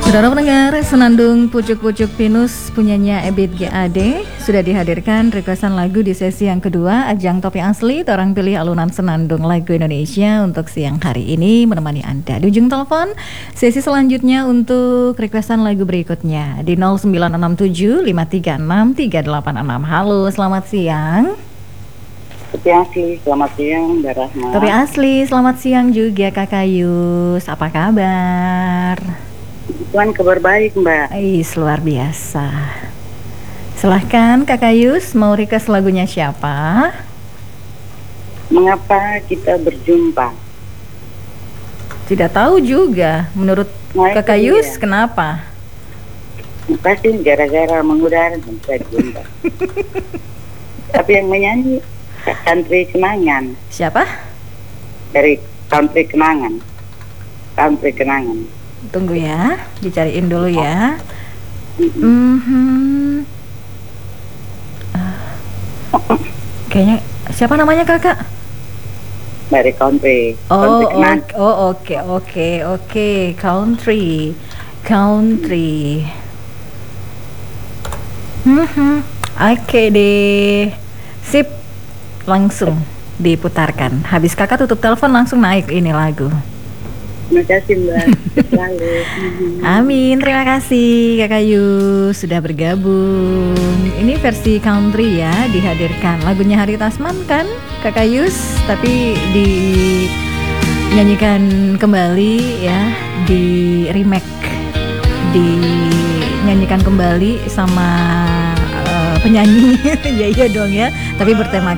Saudara pendengar, Senandung Pucuk-Pucuk Pinus punyanya Ebit GAD sudah dihadirkan requestan lagu di sesi yang kedua Ajang Topi Asli. Torang pilih alunan Senandung lagu Indonesia untuk siang hari ini menemani Anda di ujung telepon. Sesi selanjutnya untuk requestan lagu berikutnya di 0967 536 386. Halo, selamat siang. Topi Asli, selamat siang Mbak Rahma. Topi Asli, selamat siang juga Kakak Yus. Apa kabar? Tuhan kabar baik Mbak. Luar biasa. Silahkan Kakak Yus, mau request lagunya siapa? Mengapa kita berjumpa? Tidak tahu juga. Menurut Kakak Yus, kenapa? Pasti gara-gara mengudara sampai jumpa. Tapi yang menyanyi Country Kenangan. Siapa? Dari Country Kenangan. Country Kenangan. Tunggu ya, dicariin dulu ya. Kayaknya siapa namanya kakak? Dari Country. Oke. Country. Oke deh. Sip. Langsung diputarkan. Habis kakak tutup telepon langsung naik ini lagu. Terima kasih Mbak. Selalu. Amin, terima kasih Kakak Yus sudah bergabung. Ini versi country ya, dihadirkan lagunya Hari Tasman kan Kakak Yus, tapi dinyanyikan kembali ya, di remake, dinyanyikan kembali sama penyanyi. Iya dong ya, tapi bertemakan